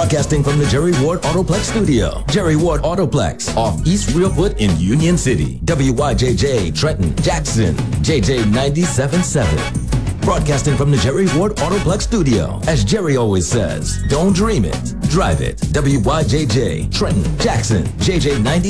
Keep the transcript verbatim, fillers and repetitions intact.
Broadcasting from the Jerry Ward Autoplex studio. Jerry Ward Autoplex off East Realwood in Union City. W Y J J, Trenton, Jackson, J J ninety-seven point seven. Broadcasting from the Jerry Ward Autoplex studio. As Jerry always says, don't dream it, drive it. W Y J J, Trenton, Jackson, J J ninety.